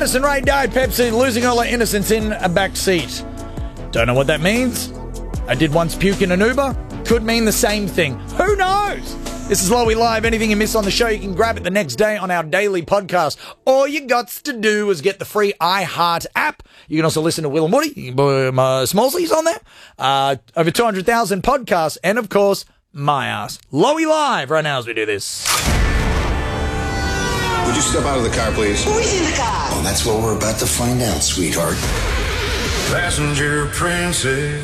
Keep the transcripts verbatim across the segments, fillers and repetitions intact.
Addison Rae died Pepsi, losing all her innocence in a back seat. Don't know what that means. I did once puke in an Uber. Could mean the same thing. Who knows? This is Lowy Live. Anything you miss on the show, you can grab it the next day on our daily podcast. All you got to do is get the free iHeart app. You can also listen to Will and Woody. You can put my Smallsies on there. Uh, over two hundred thousand podcasts. And, of course, my ass. Lowy Live right now as we do this. Would you step out of the car, please? Who's in the car? Oh, that's what we're about to find out, sweetheart. Passenger princess.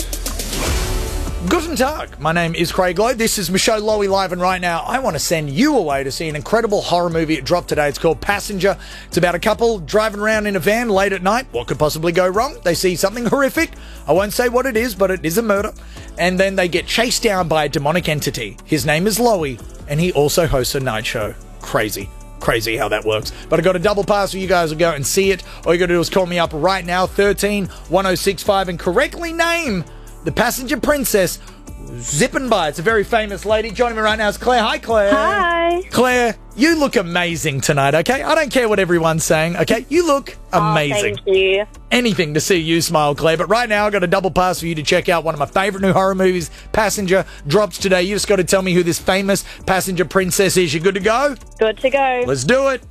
Guten Tag. My name is Craig Lowe. This is Michelle Lowy Live, and right now I want to send you away to see an incredible horror movie. It dropped today. It's called Passenger. It's about a couple driving around in a van late at night. What could possibly go wrong? They see something horrific. I won't say what it is, but it is a murder. And then they get chased down by a demonic entity. His name is Lowy, and he also hosts a night show. Crazy. Crazy how that works. But I got a double pass for you guys to go and see it. All you got to do is call me up right now, thirteen one oh six five, and correctly name the passenger princess zipping by. It's a very famous lady. Joining me right now is Claire. Hi, Claire. Hi. Claire, you look amazing tonight, okay? I don't care what everyone's saying, okay? You look amazing. Oh, thank you. Anything to see you smile, Claire. But right now, I've got a double pass for you to check out one of my favourite new horror movies, Passenger, drops today. You just got to tell me who this famous passenger princess is. You good to go? Good to go. Let's do it.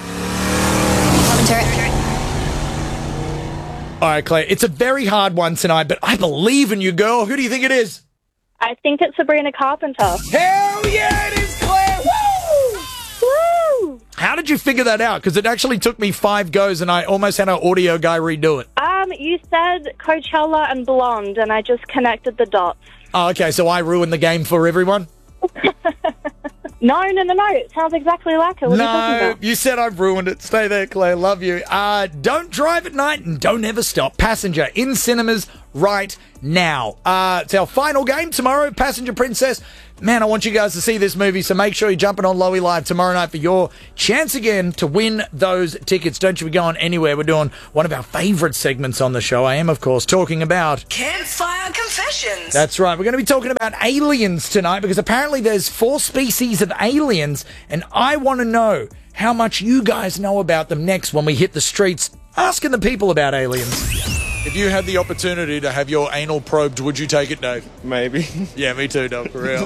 All right, Claire, it's a very hard one tonight, but I believe in you, girl. Who do you think it is? I think it's Sabrina Carpenter. Hell yeah, it is, Claire! Woo! Woo! How did you figure that out? Because it actually took me five goes, and I almost had our audio guy redo it. Um, you said Coachella and Blonde, and I just connected the dots. Oh, okay, so I ruined the game for everyone? No, no, no, no. It sounds exactly like her. What are you talking No, about? you said I've ruined it. Stay there, Claire. Love you. Uh, don't drive at night and don't ever stop. Passenger in cinemas right now. Uh, it's our final game tomorrow, Passenger Princess. Man, I want you guys to see this movie, so make sure you're jumping on Lowy Live tomorrow night for your chance again to win those tickets. Don't you be going anywhere. We're doing one of our favourite segments on the show. I am, of course, talking about... Campfire Confessions. That's right. We're going to be talking about aliens tonight because apparently there's four species of aliens, and I want to know how much you guys know about them next when we hit the streets asking the people about aliens. If you had the opportunity to have your anal probed, would you take it, Dave? Maybe. Yeah, me too, Dave, for real.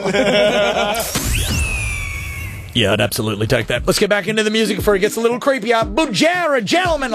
Yeah, I'd absolutely take that. Let's get back into the music before it gets a little creepier. Bujara, gentlemen.